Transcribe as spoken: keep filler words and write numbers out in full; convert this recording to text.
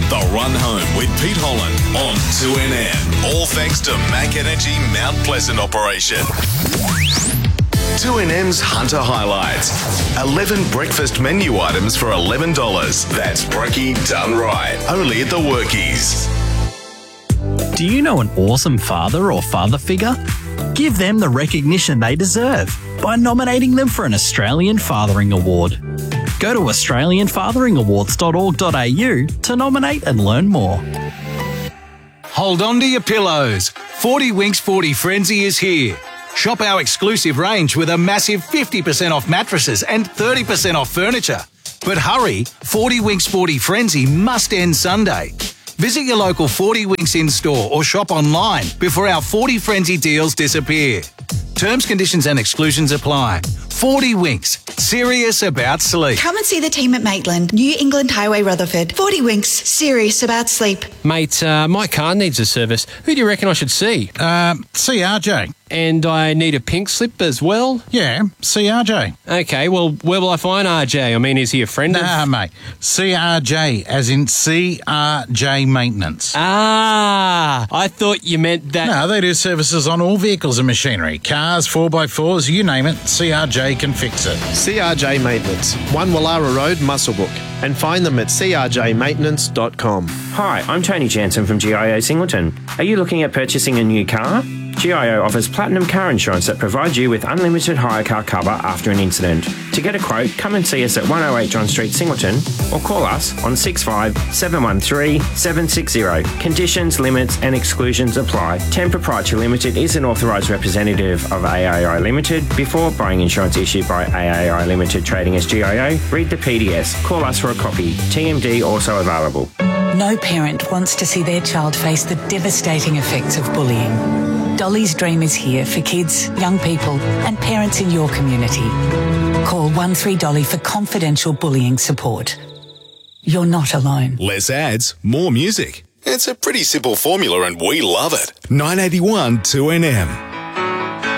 The Run Home with Pete Holland on two N M. All thanks to Mac Energy Mount Pleasant operation. two N M's Hunter Highlights. eleven breakfast menu items for eleven dollars. That's brekkie done right. Only at the Workies. Do you know an awesome father or father figure? Give them the recognition they deserve by nominating them for an Australian Fathering Award. Go to australian fathering awards dot org dot a u to nominate and learn more. Hold on to your pillows. forty Winks forty Frenzy is here. Shop our exclusive range with a massive fifty percent off mattresses and thirty percent off furniture. But hurry, forty Winks forty Frenzy must end Sunday. Visit your local forty Winks in-store or shop online before our forty Frenzy deals disappear. Terms, conditions and exclusions apply. forty Winks, serious about sleep. Come and see the team at Maitland, New England Highway, Rutherford. forty Winks, serious about sleep. Mate, uh, my car needs a service. Who do you reckon I should see? Uh, see R J. And I need a pink slip as well? Yeah, see R J. Okay, well, where will I find R J? I mean, is he a friend nah, of... Nah, mate. C R J, as in C R J Maintenance. Ah, I thought you meant that... No, they do services on all vehicles and machinery. Cars, four by fours, you name it, C R J can fix it. C R J Maintenance, one Wallara Road, Muswellbrook. And find them at c r j maintenance dot com. Hi, I'm Tony Jansen from G I O Singleton. Are you looking at purchasing a new car? G I O offers platinum car insurance that provides you with unlimited hire car cover after an incident. To get a quote, come and see us at one oh eight John Street, Singleton, or call us on six five seven one three seven six zero. Conditions, limits and exclusions apply. Ten Proprietary Limited is an authorised representative of A A I Limited. Before buying insurance issued by A A I Limited trading as G I O, read the P D S. Call us for a copy. T M D also available. No parent wants to see their child face the devastating effects of bullying. Dolly's Dream is here for kids, young people and parents in your community. Call one three Dolly for confidential bullying support. You're not alone. Less ads, more music. It's a pretty simple formula and we love it. nine eighty-one two N M.